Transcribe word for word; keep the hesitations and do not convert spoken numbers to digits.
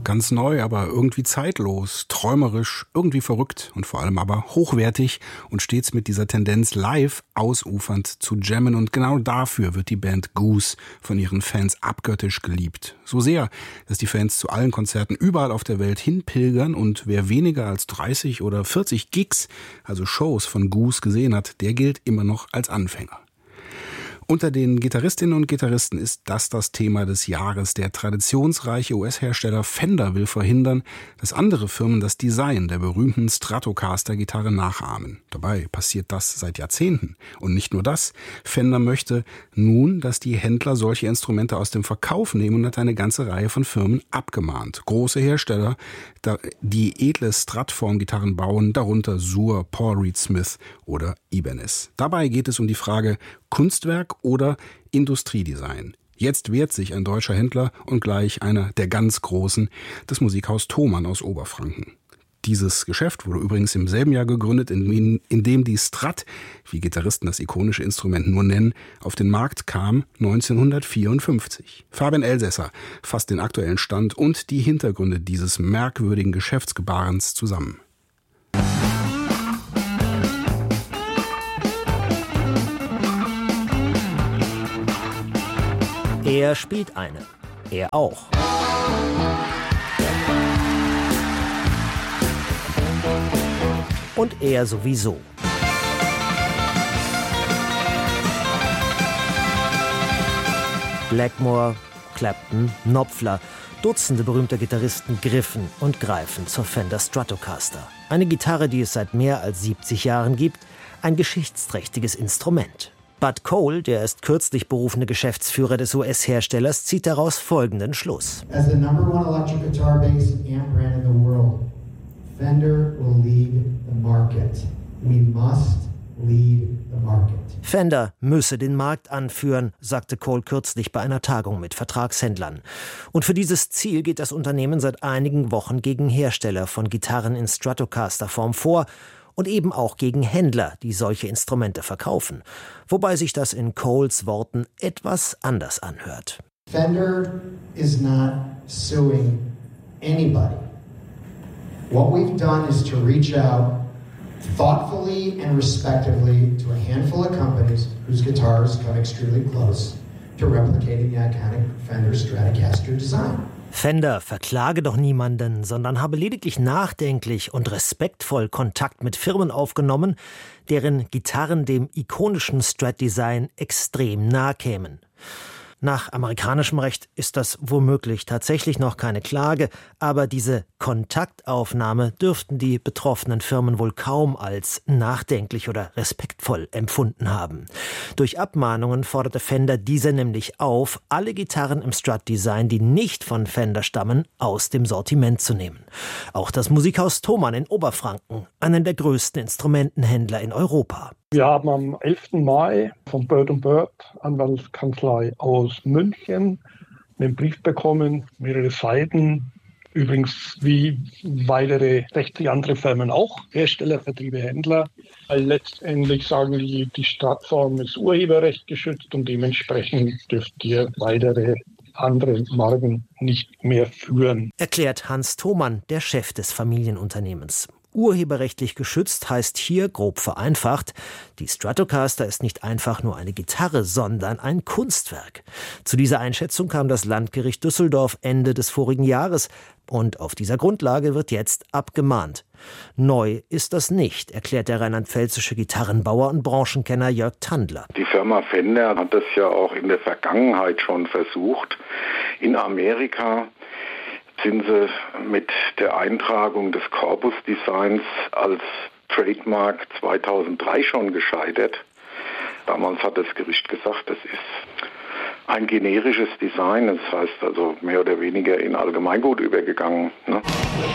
Ganz neu, aber irgendwie zeitlos, träumerisch, irgendwie verrückt und vor allem aber hochwertig und stets mit dieser Tendenz live ausufernd zu jammen. Und genau dafür wird die Band Goose von ihren Fans abgöttisch geliebt. So sehr, dass die Fans zu allen Konzerten überall auf der Welt hinpilgern und wer weniger als dreißig oder vierzig Gigs, also Shows von Goose gesehen hat, der gilt immer noch als Anfänger. Unter den Gitarristinnen und Gitarristen ist das das Thema des Jahres. Der traditionsreiche U S-Hersteller Fender will verhindern, dass andere Firmen das Design der berühmten Stratocaster-Gitarre nachahmen. Dabei passiert das seit Jahrzehnten. Und nicht nur das. Fender möchte nun, dass die Händler solche Instrumente aus dem Verkauf nehmen und hat eine ganze Reihe von Firmen abgemahnt. Große Hersteller, die edle Strat-Form-Gitarren bauen, darunter Suhr, Paul Reed Smith oder Ibanez. Dabei geht es um die Frage Kunstwerk oder Industriedesign. Jetzt wehrt sich ein deutscher Händler und gleich einer der ganz Großen, das Musikhaus Thomann aus Oberfranken. Dieses Geschäft wurde übrigens im selben Jahr gegründet, in, in dem die Strat, wie Gitarristen das ikonische Instrument nur nennen, auf den Markt kam neunzehnhundertvierundfünfzig. Fabian Elsässer fasst den aktuellen Stand und die Hintergründe dieses merkwürdigen Geschäftsgebarens zusammen. Er spielt eine. Er auch. Und er sowieso. Blackmore, Clapton, Knopfler, Dutzende berühmter Gitarristen griffen und greifen zur Fender Stratocaster. Eine Gitarre, die es seit mehr als siebzig Jahren gibt, ein geschichtsträchtiges Instrument. Bud Cole, der erst kürzlich berufene Geschäftsführer des U S-Herstellers, zieht daraus folgenden Schluss. As the number one electric guitar bass amp brand in the world, Fender will lead the market. We must lead the market. Fender müsse den Markt anführen, sagte Cole kürzlich bei einer Tagung mit Vertragshändlern. Und für dieses Ziel geht das Unternehmen seit einigen Wochen gegen Hersteller von Gitarren in Stratocaster-Form vor und eben auch gegen Händler, die solche Instrumente verkaufen. Wobei sich das in Coles Worten etwas anders anhört. Fender is not suing anybody. What we've done is to reach out thoughtfully and respectively to a handful of companies whose guitars come extremely close to replicating the iconic Fender Stratocaster design. Fender verklage doch niemanden, sondern habe lediglich nachdenklich und respektvoll Kontakt mit Firmen aufgenommen, deren Gitarren dem ikonischen Strat-Design extrem nahe kämen. Nach amerikanischem Recht ist das womöglich tatsächlich noch keine Klage, aber diese Kontaktaufnahme dürften die betroffenen Firmen wohl kaum als nachdenklich oder respektvoll empfunden haben. Durch Abmahnungen forderte Fender diese nämlich auf, alle Gitarren im Strat-Design, die nicht von Fender stammen, aus dem Sortiment zu nehmen. Auch das Musikhaus Thomann in Oberfranken, einen der größten Instrumentenhändler in Europa. Wir haben am elften Mai von Bird and Bird, Anwaltskanzlei aus München, einen Brief bekommen, mehrere Seiten. Übrigens wie weitere sechzig andere Firmen auch, Hersteller, Vertriebe, Händler. Weil letztendlich sagen die, die Stratform ist urheberrecht geschützt und dementsprechend dürft ihr weitere andere Marken nicht mehr führen. Erklärt Hans Thomann, der Chef des Familienunternehmens. Urheberrechtlich geschützt heißt hier, grob vereinfacht, die Stratocaster ist nicht einfach nur eine Gitarre, sondern ein Kunstwerk. Zu dieser Einschätzung kam das Landgericht Düsseldorf Ende des vorigen Jahres und auf dieser Grundlage wird jetzt abgemahnt. Neu ist das nicht, erklärt der rheinland-pfälzische Gitarrenbauer und Branchenkenner Jörg Tandler. Die Firma Fender hat das ja auch in der Vergangenheit schon versucht. In Amerika sind sie mit der Eintragung des Corpus-Designs als Trademark zweitausenddrei schon gescheitert. Damals hat das Gericht gesagt, das ist ein generisches Design, das heißt also mehr oder weniger in Allgemeingut übergegangen, ne?